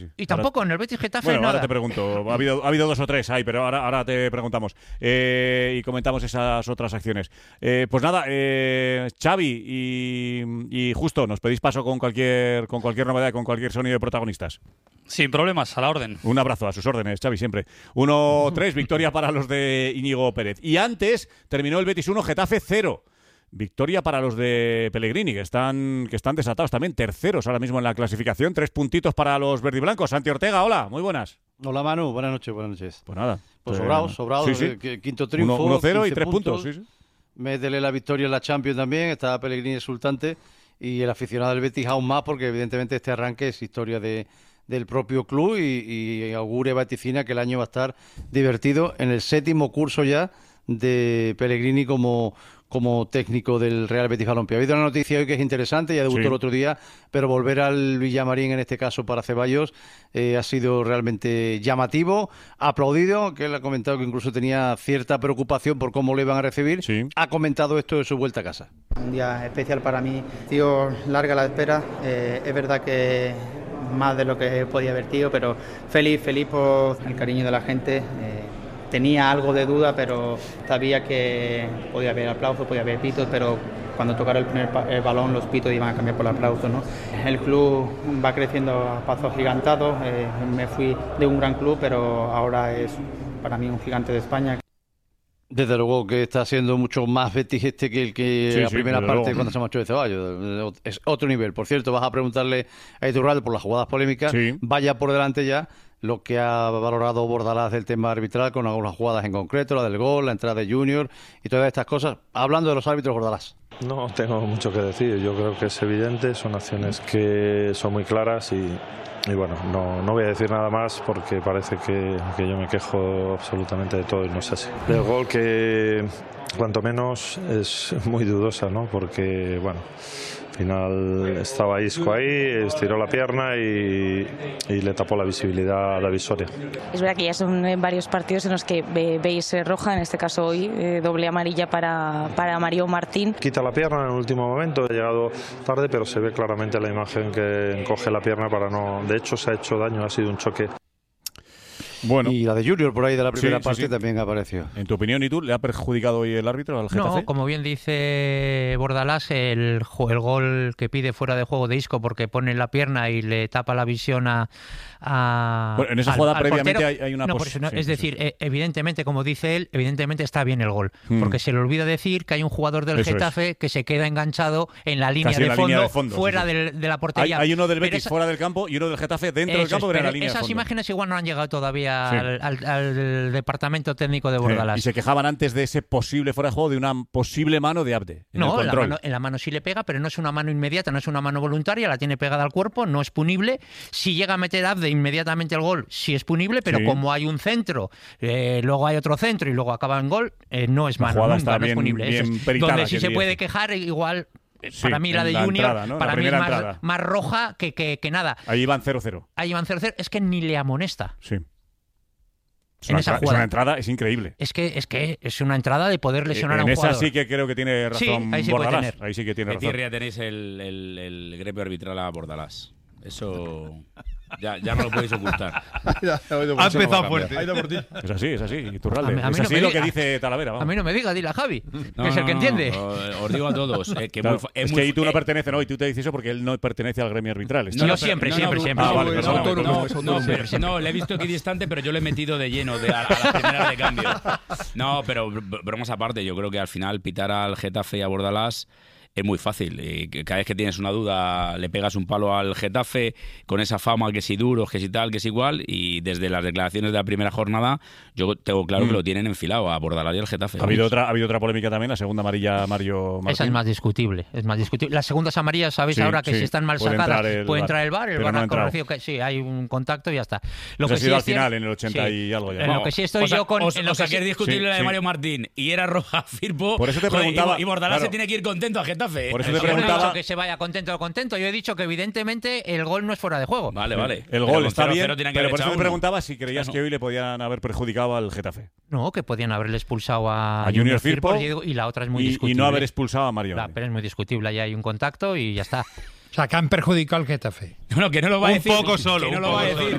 Y tampoco en el Betis Getafe bueno, nada. Ahora te pregunto, ha habido 2 o 3 ahí, pero ahora te preguntamos y comentamos esas otras acciones. Pues nada, Xavi y Justo, nos pedís paso con cualquier novedad, con cualquier sonido de protagonistas. Sin problemas, a la orden. Un abrazo, a sus órdenes, Xavi, siempre. 1-3, victoria para los de Íñigo Pérez. Y antes terminó el Betis 1, Getafe 0. Victoria para los de Pellegrini, que están desatados también, terceros ahora mismo en la clasificación. 3 puntitos para los verdiblancos. Santi Ortega, hola, muy buenas. Hola Manu, buenas noches. Pues nada. Pues sobrado, sí. Quinto triunfo. 1-0 y 3 puntos. Sí. Métele la victoria en la Champions también, está Pellegrini exultante y el aficionado del Betis aún más, porque evidentemente este arranque es historia del propio club y augure, vaticina que el año va a estar divertido en el 7º curso ya de Pellegrini como técnico del Real Betis Balompié. Ha habido una noticia hoy que es interesante, ya debutó el otro día, pero volver al Villamarín, en este caso para Ceballos, ha sido realmente llamativo, aplaudido, que él ha comentado que incluso tenía cierta preocupación por cómo le iban a recibir. Sí. Ha comentado esto de su vuelta a casa. Un día especial para mí, tío, larga la espera, es verdad que más de lo que podía haber, tío, pero feliz por el cariño de la gente. Tenía algo de duda, pero sabía que podía haber aplausos, podía haber pitos, pero cuando tocara el balón los pitos iban a cambiar por el aplauso, ¿no? El club va creciendo a pasos gigantados, me fui de un gran club, pero ahora es para mí un gigante de España. Desde luego que está siendo mucho más Betis que la primera parte cuando se marchó de Ceballos. Es otro nivel. Por cierto, vas a preguntarle a Iturralde por las jugadas polémicas. Sí. Vaya por delante ya lo que ha valorado Bordalás del tema arbitral con algunas jugadas en concreto, la del gol, la entrada de Junior y todas estas cosas. Hablando de los árbitros, Bordalás. No tengo mucho que decir. Yo creo que es evidente. Son acciones que son muy claras y bueno, no voy a decir nada más porque parece que yo me quejo absolutamente de todo y no es así. El gol que cuanto menos es muy dudosa, ¿no? Porque, bueno, al final estaba Isco ahí, estiró la pierna y le tapó la visibilidad a David Soria. Es verdad que ya son varios partidos en los que veis roja, en este caso hoy, doble amarilla para Mario Martín. Quita la pierna en el último momento, ha llegado tarde, pero se ve claramente la imagen que encoge la pierna para no... De hecho, se ha hecho daño, ha sido un choque. Bueno. Y la de Junior por ahí de la primera parte también apareció. En tu opinión, ¿y tú? ¿Le ha perjudicado hoy el árbitro al Getafe? No, como bien dice Bordalás, el gol que pide fuera de juego de Isco porque pone la pierna y le tapa la visión a bueno, en esa jugada previamente hay una es decir, evidentemente, como dice él, evidentemente está bien el gol, porque se le olvida decir que hay un jugador del Getafe que se queda enganchado en la línea de fondo, fuera de la portería. Hay uno del Betis fuera del campo y uno del Getafe dentro del campo, pero en la línea de fondo. Esas imágenes igual no han llegado todavía al departamento técnico de Bordalás. Y se quejaban antes de ese posible fuera de juego de una posible mano de Abde. No, en la mano sí le pega, pero no es una mano inmediata, no es una mano voluntaria, la tiene pegada al cuerpo, no es punible. Si llega a meter Abde inmediatamente el gol, sí es punible, pero como hay un centro, luego hay otro centro y luego acaba en gol, no es mano, nunca, no es punible. Bien peritada, donde sí se puede quejar, igual... para mí la de Junior, entrada, ¿no? Para mí es más roja que nada. Ahí van 0-0. Ahí van 0-0, es que ni le amonesta. Sí. Es una entrada, es increíble. Es que es una entrada de poder lesionar a un jugador. En esa sí que creo que tiene razón Bordalás. Ahí sí que tiene razón. ¿Qué tenéis el gremio arbitral a Bordalás? Eso ya no lo podéis ocultar. Ha empezado fuerte. Es así. Iturralde. Es así lo que dice Talavera. Vamos. A mí no me diga, dile a Javi, que es el que entiende. Os digo a todos. Es que ahí tú no perteneces, y tú te dices eso porque él no pertenece al gremio arbitral. Yo siempre. Vale, no, le he visto equidistante, pero yo le he metido de lleno a la primera de cambio. No, pero bromas aparte, yo creo que al final pitar al Getafe y a Bordalás es muy fácil. Cada vez que tienes una duda le pegas un palo al Getafe con esa fama que si duros, que si tal, que si igual, y desde las declaraciones de la primera jornada yo tengo claro que lo tienen enfilado a Bordalás y al Getafe. Ha habido otra polémica también, la segunda amarilla Mario Martín. Esa es más discutible. Las segundas amarillas, sabéis ahora que si están mal sacadas puede entrar el VAR. El VAR ha conocido que sí, hay un contacto y ya está. Lo que ha sido al final, en el 80 y algo ya. Lo que sí estoy yo con... O sea, que es discutible la de Mario Martín y era roja Firpo. Por eso te preguntaba... Y Bordalás se tiene que ir contento a Getafe. Por eso te preguntaba... No he dicho que se vaya contento. Yo he dicho que evidentemente el gol no es fuera de juego. Vale. El gol está bien, pero por eso te preguntaba si creías que hoy le podían haber perjudicado al Getafe. No, que podían haberle expulsado a Junior Firpo y la otra es muy discutible. Y no haber expulsado a Mario. Pero es muy discutible, ahí hay un contacto y ya está. O sea, que han perjudicado al Getafe. No, que no lo va a decir. Un poco solo. Que no lo va a decir.